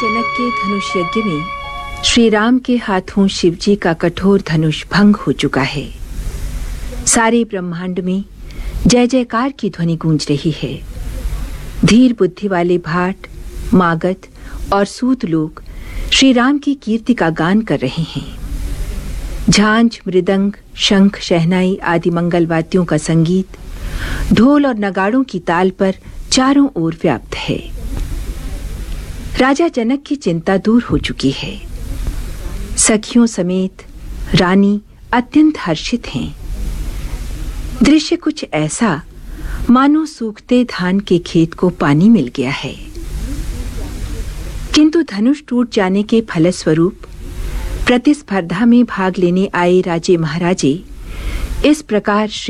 जनक के धनुष यज्ञ में श्री राम के हाथों शिवजी का कठोर धनुष भंग हो चुका है। सारे ब्रह्मांड में जय जयकार की ध्वनि गूंज रही है। धीर बुद्धि वाले भाट, मागध और सूत लोग श्री राम की कीर्ति का गान कर रहे हैं। झांझ, मृदंग, शंख, शहनाई आदि मंगल वाद्यों का संगीत ढोल और नगाड़ों की ताल पर चारों ओर व्याप्त है। राजा जनक की चिंता दूर हो चुकी है। सखियों समेत रानी अत्यंत हर्षित हैं। दृश्य कुछ ऐसा मानो सूखते धान के खेत को पानी मिल गया है। किंतु धनुष टूट जाने के फलस्वरूप प्रतिस्पर्धा में भाग लेने आए राजे महाराजे इस प्रकार